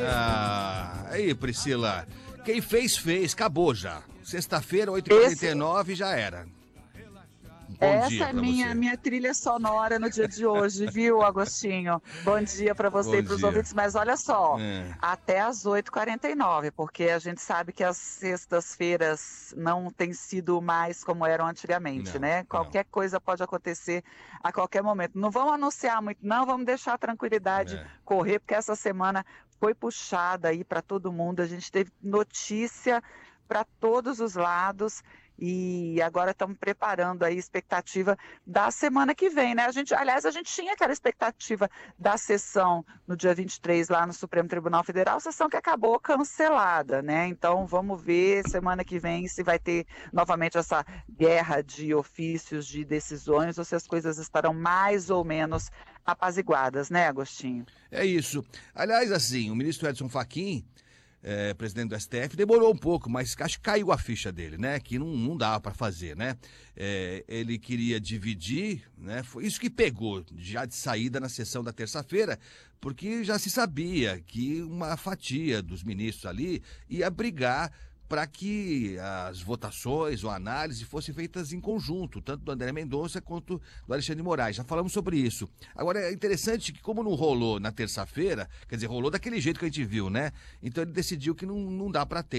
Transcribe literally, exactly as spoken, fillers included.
Ah, aí, Priscila. Quem fez, fez. Acabou já. Sexta-feira, oito e quarenta e nove, já era. Bom Essa dia é pra minha, você. minha trilha sonora no dia de hoje, viu, Agostinho? Bom dia para você Bom e para os dia. ouvintes. Mas olha só, É. até às oito e quarenta e nove, porque a gente sabe que as sextas-feiras não têm sido mais como eram antigamente, Não, né? não. Qualquer coisa pode acontecer a qualquer momento. Não vamos anunciar muito, não, vamos deixar a tranquilidade É. correr, porque essa semana foi puxada aí para todo mundo. A gente teve notícia para todos os lados. E agora estamos preparando aí a expectativa da semana que vem, né? A gente, aliás, a gente tinha aquela expectativa da sessão no dia vinte e três lá no Supremo Tribunal Federal, sessão que acabou cancelada, né? Então vamos ver semana que vem se vai ter novamente essa guerra de ofícios, de decisões, ou se as coisas estarão mais ou menos apaziguadas, né, Agostinho? É isso. Aliás, assim, o ministro Edson Fachin, é, presidente do S T F, demorou um pouco, mas acho que caiu a ficha dele, né? Que não, não dava para fazer, né? É, ele queria dividir, né? Foi isso que pegou já de saída na sessão da terça-feira, porque já se sabia que uma fatia dos ministros ali ia brigar para que as votações ou análise fossem feitas em conjunto, tanto do André Mendonça quanto do Alexandre de Moraes. Já falamos sobre isso. Agora, é interessante que como não rolou na terça-feira, quer dizer, rolou daquele jeito que a gente viu, né? Então ele decidiu que não, não dá para ter.